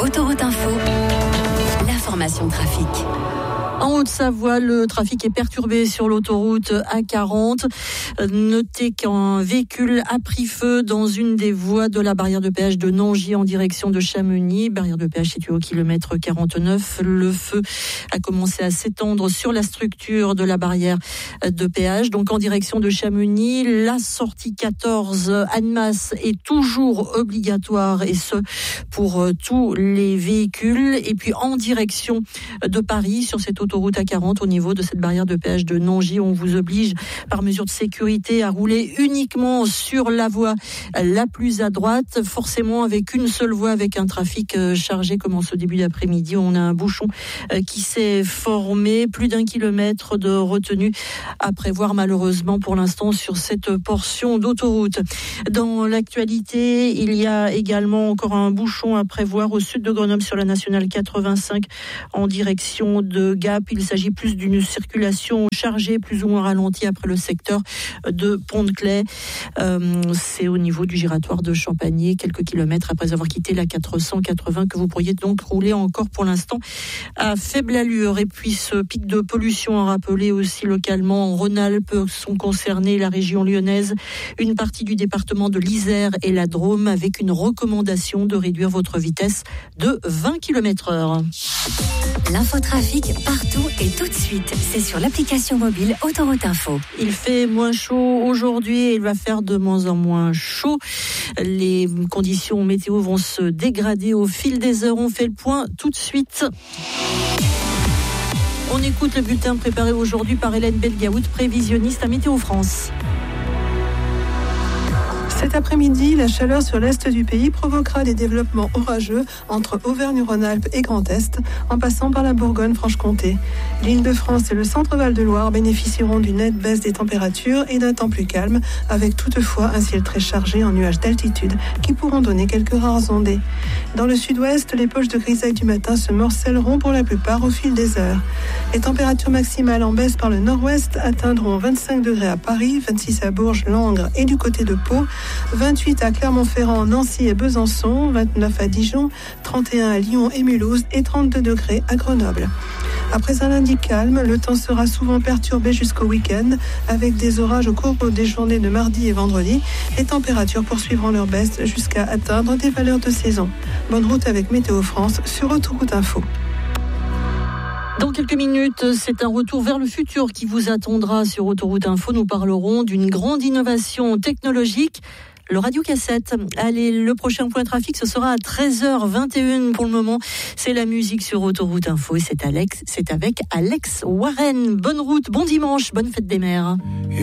Autoroute Info, l'information trafic. En Haute-Savoie, le trafic est perturbé sur l'autoroute A40. Notez qu'un véhicule a pris feu dans une des voies de la barrière de péage de Nangis en direction de Chamonix. Barrière de péage située au kilomètre 49. Le feu a commencé à s'étendre sur la structure de la barrière de péage. Donc en direction de Chamonix, la sortie 14 Annemasse est toujours obligatoire et ce pour tous les véhicules. Et puis en direction de Paris, sur cette autoroute A40 au niveau de cette barrière de péage de Nangis, on vous oblige par mesure de sécurité à rouler uniquement sur la voie la plus à droite, forcément avec une seule voie, avec un trafic chargé comme en ce début d'après-midi. On a un bouchon qui s'est formé, plus d'1 kilomètre de retenue à prévoir malheureusement pour l'instant sur cette portion d'autoroute. Dans l'actualité, il y a également encore un bouchon à prévoir au sud de Grenoble sur la nationale 85 en direction de Gap. Il s'agit plus d'une circulation chargée, plus ou moins ralentie après le secteur de Pont-de-Claix. C'est au niveau du giratoire de Champagné, quelques kilomètres après avoir quitté la 480, que vous pourriez donc rouler encore pour l'instant à faible allure. Et puis ce pic de pollution à rappeler aussi localement en Rhône-Alpes sont concernés la région lyonnaise, une partie du département de l'Isère et la Drôme, avec une recommandation de réduire votre vitesse de 20 km/h. L'infotrafic partout et tout de suite. C'est sur l'application mobile Autoroute Info. Il fait moins chaud aujourd'hui et il va faire de moins en moins chaud. Les conditions météo vont se dégrader au fil des heures. On fait le point tout de suite. On écoute le bulletin préparé aujourd'hui par Hélène Belgaout, prévisionniste à Météo France. Cet après-midi, la chaleur sur l'est du pays provoquera des développements orageux entre Auvergne-Rhône-Alpes et Grand Est, en passant par la Bourgogne-Franche-Comté. L'Île-de-France et le centre-Val de Loire bénéficieront d'une nette baisse des températures et d'un temps plus calme, avec toutefois un ciel très chargé en nuages d'altitude qui pourront donner quelques rares ondées. Dans le sud-ouest, les poches de grisaille du matin se morcelleront pour la plupart au fil des heures. Les températures maximales en baisse par le nord-ouest atteindront 25 degrés à Paris, 26 à Bourges, Langres et du côté de Pau, 28 à Clermont-Ferrand, Nancy et Besançon, 29 à Dijon, 31 à Lyon et Mulhouse et 32 degrés à Grenoble. Après un lundi calme, le temps sera souvent perturbé jusqu'au week-end, avec des orages au cours des journées de mardi et vendredi. Les températures poursuivront leur baisse jusqu'à atteindre des valeurs de saison. Bonne route avec Météo France sur Autoroute Info. Dans quelques minutes, c'est un retour vers le futur qui vous attendra sur Autoroute Info. Nous parlerons d'une grande innovation technologique, le radiocassette. Allez, le prochain point trafic, ce sera à 13h21 pour le moment. C'est la musique sur Autoroute Info et c'est avec Alex Warren. Bonne route, bon dimanche, bonne fête des mères.